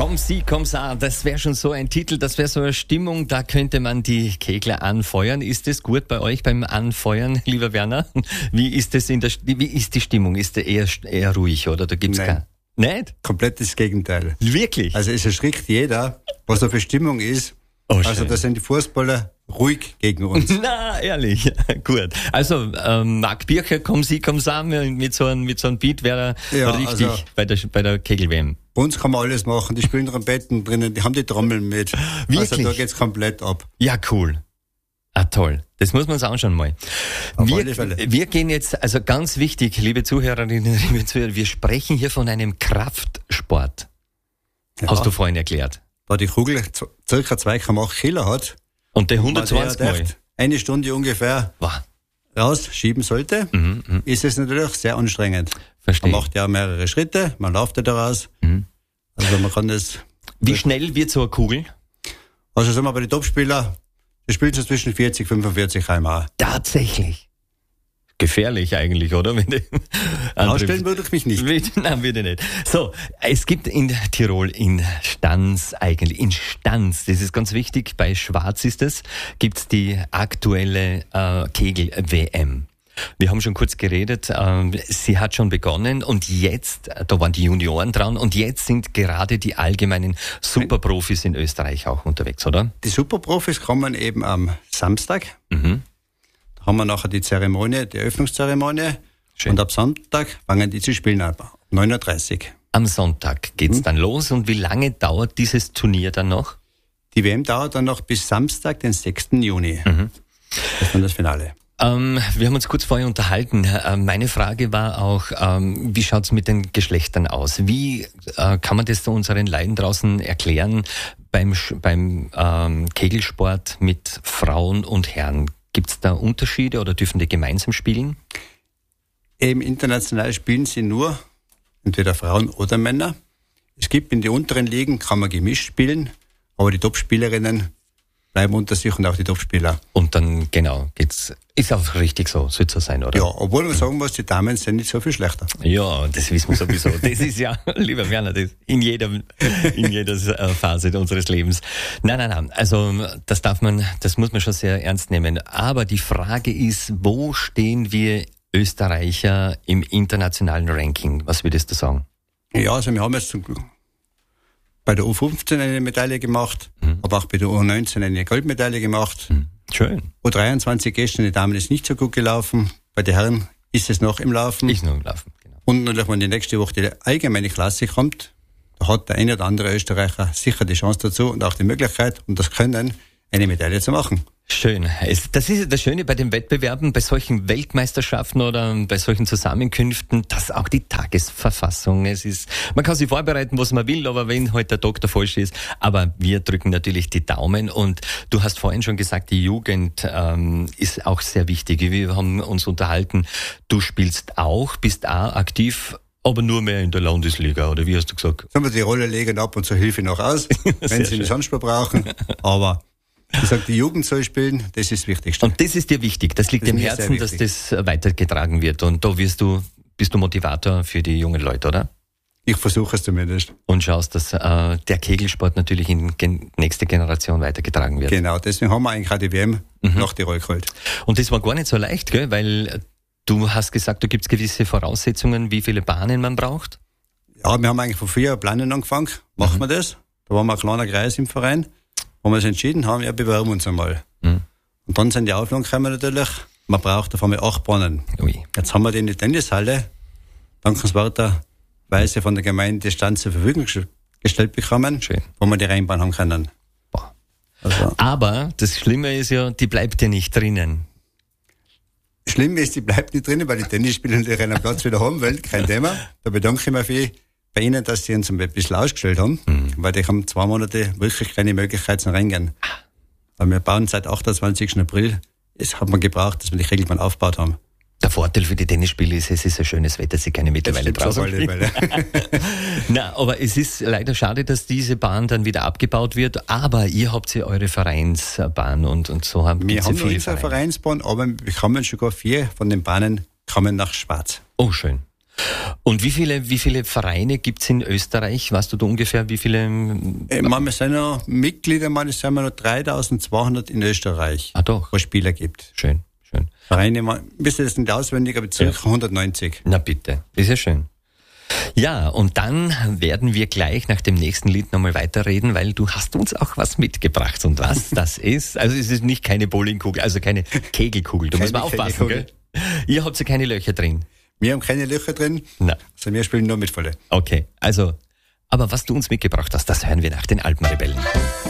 Komm sie, komm sa, das wäre schon so ein Titel, das wäre so eine Stimmung, da könnte man die Kegler anfeuern. Ist das gut bei euch beim Anfeuern, lieber Werner? Wie ist das wie ist die Stimmung? Ist der eher ruhig, oder? Da gibt's Nein. Nicht? Komplettes Gegenteil. Wirklich? Also es erschrickt jeder, was da für Stimmung ist. Oh, also schön. da sind die Fußballer ruhig gegen uns. Na, ehrlich, gut. Also, Marc Bircher, komm sie, komm sa, mit so einem Beat wäre Ja, richtig also bei der Kegel-WM. Bei uns kann man alles machen. Die spielen Trompeten drinnen, die haben die Trommeln mit. Wirklich? Also da geht's komplett ab. Ja, cool. Ah, toll. Das muss man uns anschauen mal. Auf alle Fälle. Wir gehen jetzt, also ganz wichtig, liebe Zuhörerinnen, liebe Zuhörer, wir sprechen hier von einem Kraftsport. Ja. Hast du vorhin erklärt. Da die Kugel circa 2,8 Kilo hat. Und der 120 man Mal. eine Stunde ungefähr Wow. rausschieben sollte, ist es natürlich sehr anstrengend. Verstehe. Man macht ja mehrere Schritte, man läuft ja daraus. Also man kann das... Wie schnell wird so eine Kugel? Also sagen wir bei den Topspielern, die spielen so zwischen 40 und 45 km/h. Tatsächlich. Gefährlich eigentlich, oder? Wenn die Ausstellen würde ich mich nicht. Nein, würde nicht. So, es gibt in Tirol in Stans, das ist ganz wichtig, bei Schwarz ist es, gibt's die aktuelle Kegel-WM. Wir haben schon kurz geredet, sie hat schon begonnen und jetzt, da waren die Junioren dran und jetzt sind gerade die allgemeinen Superprofis in Österreich auch unterwegs, oder? Die Superprofis kommen eben am Samstag. Da haben wir nachher die Zeremonie, die Eröffnungszeremonie. Schön. Und ab Sonntag fangen die zu spielen ab. 9.30 Uhr. Am Sonntag geht's dann los und wie lange dauert dieses Turnier dann noch? Die WM dauert dann noch bis Samstag, den 6. Juni. Das ist dann das Finale. Wir haben uns kurz vorher unterhalten. Meine Frage war auch, wie schaut's mit den Geschlechtern aus? Wie kann man das unseren Leuten draußen erklären beim Kegelsport mit Frauen und Herren? Gibt's da Unterschiede oder dürfen die gemeinsam spielen? Eben international spielen sie nur entweder Frauen oder Männer. Es gibt in den unteren Ligen, kann man gemischt spielen, aber die Topspielerinnen bleiben unter sich und auch die Topspieler. Und dann, genau, ist auch richtig so, soll so sein, oder? Ja, obwohl man sagen muss, die Damen sind nicht so viel schlechter. Ja, das wissen wir sowieso. Das ist ja, lieber Werner, das in jeder Phase unseres Lebens. Nein. Also, das muss man schon sehr ernst nehmen. Aber die Frage ist, wo stehen wir Österreicher im internationalen Ranking? Was würdest du sagen? Ja, also wir haben jetzt bei der U15 eine Medaille gemacht, aber auch bei der U19 eine Goldmedaille gemacht. Schön. U23 gestern, die Damen ist nicht so gut gelaufen. Bei den Herren ist es noch im Laufen. Ist noch im Laufen, genau. Und natürlich, wenn die nächste Woche die allgemeine Klasse kommt, da hat der eine oder andere Österreicher sicher die Chance dazu und auch die Möglichkeit und das Können, eine Medaille zu machen. Schön. Das ist das Schöne bei den Wettbewerben, bei solchen Weltmeisterschaften oder bei solchen Zusammenkünften, dass auch die Tagesverfassung, man kann sich vorbereiten, was man will, aber wenn heute der Doktor falsch ist, aber wir drücken natürlich die Daumen und du hast vorhin schon gesagt, die Jugend ist auch sehr wichtig. Wir haben uns unterhalten, du spielst auch, bist auch aktiv, aber nur mehr in der Landesliga, oder wie hast du gesagt? Sagen wir, die Rolle legen ab und zur Hilfe noch aus, wenn sie einen Sonstspur brauchen, aber ich sage, die Jugend soll spielen, das ist das Wichtigste. Und das ist dir wichtig, das liegt dir im Herzen, dass das weitergetragen wird. Und da bist du Motivator für die jungen Leute, oder? Ich versuche es zumindest. Und schaust, dass der Kegelsport natürlich in nächste Generation weitergetragen wird. Genau, deswegen haben wir eigentlich auch die WM nach Tirol geholt. Und das war gar nicht so leicht, gell? Weil du hast gesagt, da gibt es gewisse Voraussetzungen, wie viele Bahnen man braucht? Ja, wir haben eigentlich von 4 Planen angefangen. Machen wir das? Da waren wir ein kleiner Kreis im Verein. Wo wir uns entschieden haben, ja, bewerben uns einmal. Und dann sind die Auflagen gekommen natürlich, man braucht auf einmal 8 Bahnen. Ui. Jetzt haben wir die in die Tennishalle, dankenswerterweise von der Gemeinde die Stand zur Verfügung gestellt bekommen, Schön. wo wir die reinbauen haben können. Boah. Also, Aber das Schlimme ist ja, die bleibt ja nicht drinnen. schlimm ist, die bleibt nicht drinnen, weil die Tennisspieler ihren Platz wieder haben wollen, kein Thema. Da bedanke ich mich viel bei Ihnen, dass Sie uns ein bisschen ausgestellt haben, weil die haben 2 Monate wirklich keine Möglichkeit zum Reingehen. Weil wir bauen seit 28. April, es hat man gebraucht, dass wir die Regelbahn aufgebaut haben. Der Vorteil für die Tennisspieler ist, es ist ein schönes Wetter, sie können mittlerweile draußen spielen. Na, aber es ist leider schade, dass diese Bahn dann wieder abgebaut wird, aber ihr habt ja eure Vereinsbahn und so haben wir haben viele unsere Vereinsbahn, aber wir bekommen sogar 4 von den Bahnen kommen nach Schwarz. Oh, schön. Und wie viele Vereine gibt's in Österreich? Weißt du da ungefähr, wie viele? Wir sind noch Mitglieder, sind wir noch 3200 in Österreich. Ah, doch. Wo es Spieler gibt. Schön. Vereine, wissen das nicht auswendig, aber circa 190. Na bitte, ist ja schön. Ja, und dann werden wir gleich nach dem nächsten Lied nochmal weiterreden, weil du hast uns auch was mitgebracht. Und was das ist, also es ist nicht keine Bowlingkugel, also keine Kegelkugel. Du musst mal aufpassen, gell? Ihr habt ja keine Löcher drin. Wir haben keine Löcher drin, Na. also wir spielen nur mit volle. Okay, also, aber was du uns mitgebracht hast, das hören wir nach den Alpenrebellen.